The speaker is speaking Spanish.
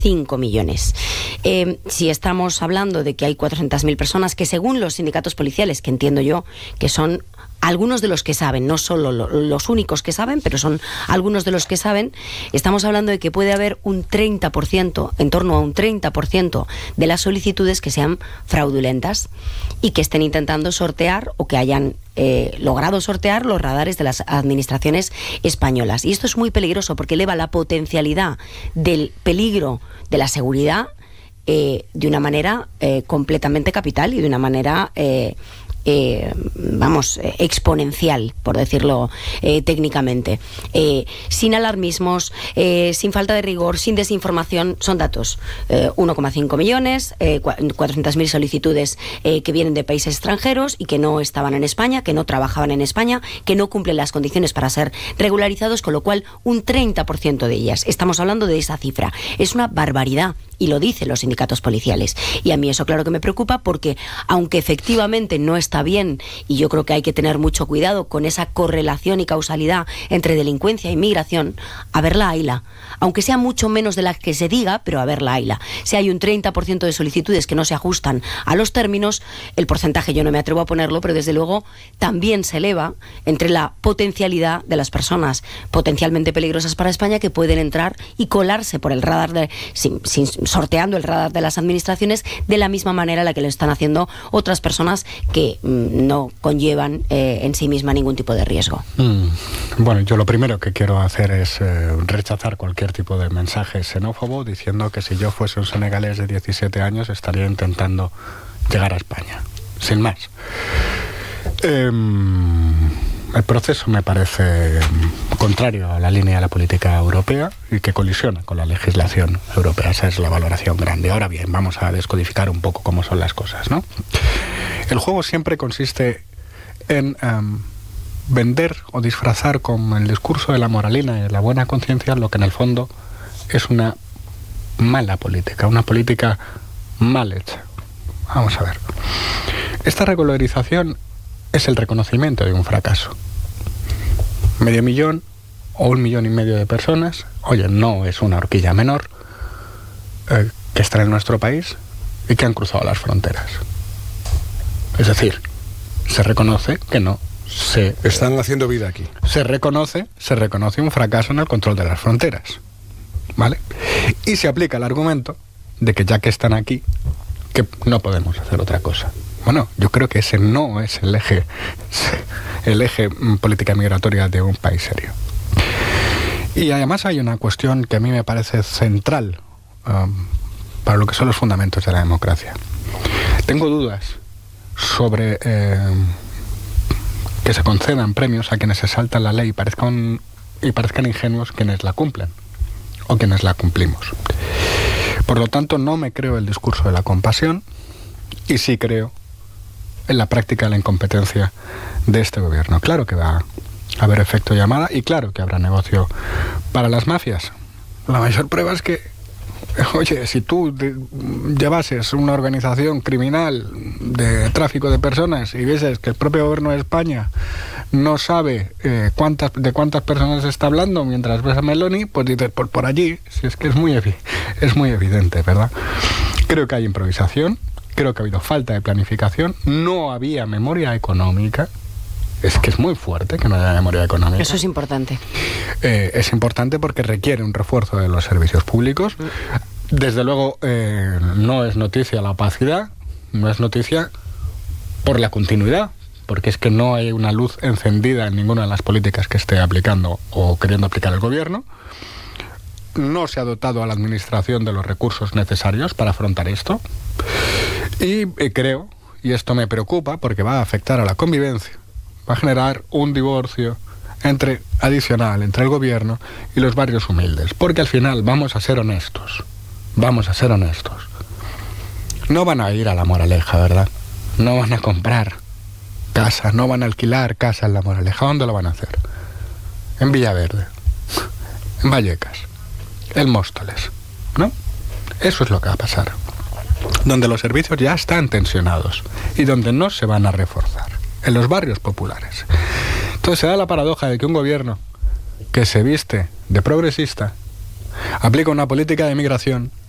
5 millones. Si estamos hablando de que hay 400.000 personas que, según los sindicatos policiales, que entiendo yo que son algunos de los que saben, no solo los únicos que saben, pero son algunos de los que saben, estamos hablando de que puede haber un 30%, en torno a un 30% de las solicitudes que sean fraudulentas y que estén intentando sortear o que hayan logrado sortear los radares de las administraciones españolas. Y esto es muy peligroso porque eleva la potencialidad del peligro de la seguridad de una manera completamente capital y de una manera exponencial, por decirlo técnicamente, sin alarmismos, sin falta de rigor, sin desinformación. Son datos: 1,5 millones, 400.000 solicitudes que vienen de países extranjeros y que no estaban en España, que no trabajaban en España, que no cumplen las condiciones para ser regularizados, con lo cual un 30% de ellas. Estamos hablando de esa cifra. Es una barbaridad. Y lo dicen los sindicatos policiales. Y a mí eso claro que me preocupa, porque aunque efectivamente no está bien, y yo creo que hay que tener mucho cuidado con esa correlación y causalidad entre delincuencia e inmigración, a verla hayla. Aunque sea mucho menos de la que se diga, pero a verla hayla. Si hay un 30% de solicitudes que no se ajustan a los términos, el porcentaje yo no me atrevo a ponerlo, pero desde luego también se eleva entre la potencialidad de las personas potencialmente peligrosas para España que pueden entrar y colarse por el radar sorteando el radar de las administraciones de la misma manera en la que lo están haciendo otras personas que no conllevan en sí misma ningún tipo de riesgo. Bueno, yo lo primero que quiero hacer es rechazar cualquier tipo de mensaje xenófobo diciendo que si yo fuese un senegalés de 17 años estaría intentando llegar a España. Sin más. El proceso me parece contrario a la línea de la política europea y que colisiona con la legislación europea. Esa es la valoración grande. Ahora bien, vamos a descodificar un poco cómo son las cosas, ¿no? El juego siempre consiste en vender o disfrazar con el discurso de la moralina y de la buena conciencia lo que en el fondo es una mala política, una política mal hecha. Vamos a ver. Esta regularización es el reconocimiento de un fracaso. 500.000 o 1,5 millones de personas, oye, no es una horquilla menor, que están en nuestro país y que han cruzado las fronteras. Es decir, se reconoce que no se... Están haciendo vida aquí. Se reconoce un fracaso en el control de las fronteras, ¿vale? Y se aplica el argumento de que ya que están aquí, que no podemos hacer otra cosa. Bueno, yo creo que ese no es el eje política migratoria de un país serio. Y además hay una cuestión que a mí me parece central para lo que son los fundamentos de la democracia. Tengo dudas sobre que se concedan premios a quienes se saltan la ley y parezcan ingenuos quienes la cumplen o quienes la cumplimos. Por lo tanto, no me creo el discurso de la compasión y sí creo en la práctica de la incompetencia de este gobierno. Claro que va a haber efecto llamada y claro que habrá negocio para las mafias. La mayor prueba es que, oye, si tú llevases una organización criminal de tráfico de personas y vieses que el propio gobierno de España no sabe de cuántas personas se está hablando mientras ves a Meloni, pues dices, por allí, si es que es muy evidente, ¿verdad? Creo que hay improvisación. Creo que ha habido falta de planificación, no había memoria económica. Es que es muy fuerte que no haya memoria económica. Eso es importante. Es importante porque requiere un refuerzo de los servicios públicos. Desde luego, no es noticia la opacidad, no es noticia por la continuidad, porque es que no hay una luz encendida en ninguna de las políticas que esté aplicando o queriendo aplicar el gobierno. No se ha dotado a la administración de los recursos necesarios para afrontar esto. Y creo, y esto me preocupa porque va a afectar a la convivencia, va a generar un divorcio adicional entre el gobierno y los barrios humildes. Porque al final, vamos a ser honestos, no van a ir a La Moraleja, ¿verdad? No van a comprar casa, no van a alquilar casa en La Moraleja. ¿Dónde lo van a hacer? En Villaverde, en Vallecas, en Móstoles, ¿no? Eso es lo que va a pasar. Donde los servicios ya están tensionados y donde no se van a reforzar, en los barrios populares. Entonces se da la paradoja de que un gobierno que se viste de progresista aplica una política de migración